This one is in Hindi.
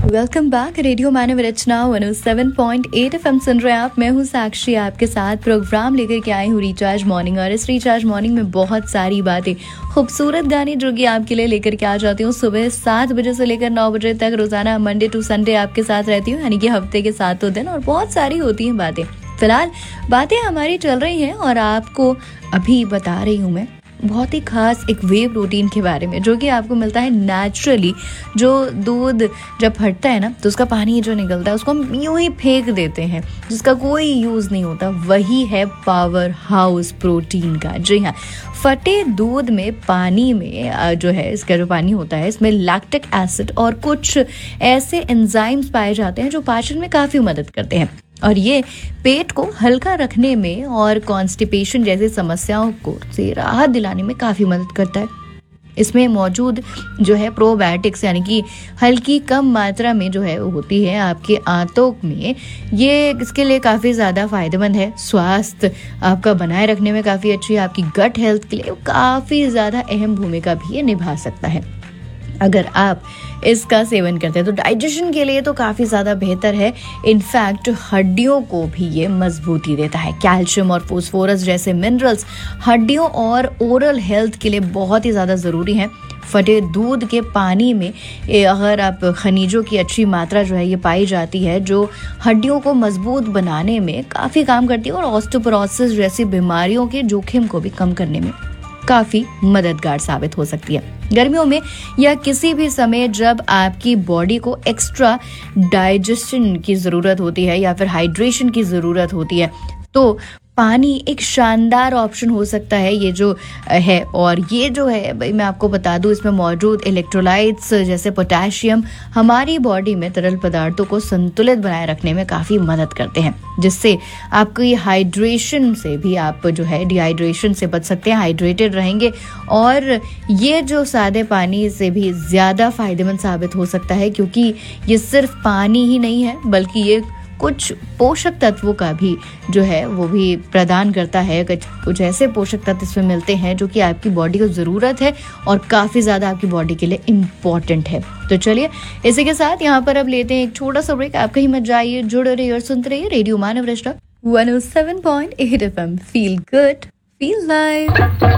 Welcome back. रेडियो मानव रचना 107.8 FM सुन रहे हैं आप। मैं हूँ साक्षी, आपके साथ प्रोग्राम लेकर के आई हूँ रिचार्ज मॉर्निंग। और इस रिचार्ज मॉर्निंग में बहुत सारी बातें, खूबसूरत गाने जो कि आपके लिए लेकर के आ जाती हूँ। सुबह 7 बजे से लेकर 9 बजे तक रोजाना मंडे टू संडे आपके साथ रहती हूँ, यानी कि हफ्ते के 7 दिन, और बहुत सारी होती हैं बातें। फिलहाल बातें हमारी चल रही हैं और आपको अभी बता रही हूँ मैं बहुत ही खास एक वे प्रोटीन के बारे में, जो कि आपको मिलता है नेचुरली। जो दूध जब फटता है ना, तो उसका पानी जो निकलता है उसको हम यूं ही फेंक देते हैं, जिसका कोई यूज़ नहीं होता। वही है पावर हाउस प्रोटीन का। जी हाँ, फटे दूध में पानी में जो है, इसका जो पानी होता है, इसमें लैक्टिक एसिड और कुछ ऐसे एंजाइम्स पाए जाते हैं जो पाचन में काफ़ी मदद करते हैं, और ये पेट को हल्का रखने में और कॉन्स्टिपेशन जैसी समस्याओं को से राहत दिलाने में काफ़ी मदद करता है। इसमें मौजूद जो है प्रोबायोटिक्स, यानी कि हल्की कम मात्रा में जो है होती है आपके आंतों में, ये इसके लिए काफ़ी ज़्यादा फायदेमंद है। स्वास्थ्य आपका बनाए रखने में काफ़ी अच्छी है। आपकी गट हेल्थ के लिए काफ़ी ज़्यादा अहम भूमिका भी ये निभा सकता है। अगर आप इसका सेवन करते हैं तो डाइजेशन के लिए तो काफ़ी ज़्यादा बेहतर है। इनफैक्ट हड्डियों को भी ये मजबूती देता है। कैल्शियम और फोस्फोरस जैसे मिनरल्स हड्डियों और ओरल हेल्थ के लिए बहुत ही ज़्यादा ज़रूरी हैं। फटे दूध के पानी में अगर आप खनिजों की अच्छी मात्रा जो है ये पाई जाती है, जो हड्डियों को मजबूत बनाने में काफ़ी काम करती है और ऑस्टियोपोरोसिस जैसी बीमारियों के जोखिम को भी कम करने में काफ़ी मददगार साबित हो सकती है। गर्मियों में या किसी भी समय जब आपकी बॉडी को एक्स्ट्रा डाइजेशन की ज़रूरत होती है या फिर हाइड्रेशन की ज़रूरत होती है, तो पानी एक शानदार ऑप्शन हो सकता है ये जो है। और ये जो है भाई, मैं आपको बता दूं, इसमें मौजूद इलेक्ट्रोलाइट्स जैसे पोटेशियम हमारी बॉडी में तरल पदार्थों को संतुलित बनाए रखने में काफ़ी मदद करते हैं, जिससे आपको ये हाइड्रेशन से भी, आप जो है डिहाइड्रेशन से बच सकते हैं, हाइड्रेटेड रहेंगे। और ये जो सादे पानी से भी ज़्यादा फायदेमंद साबित हो सकता है, क्योंकि ये सिर्फ पानी ही नहीं है, बल्कि ये कुछ पोषक तत्वों का भी जो है वो भी प्रदान करता है। कुछ ऐसे पोषक तत्व इसमें मिलते हैं जो कि आपकी बॉडी को ज़रूरत है और काफ़ी ज़्यादा आपकी बॉडी के लिए इम्पॉर्टेंट है। तो चलिए इसी के साथ यहाँ पर अब लेते हैं एक छोटा सा ब्रेक। आप कहीं मत जाइए, जुड़े रहिए और सुनते रहिए रेडियो मानव रचना 107.8 FM। Feel good, feel live.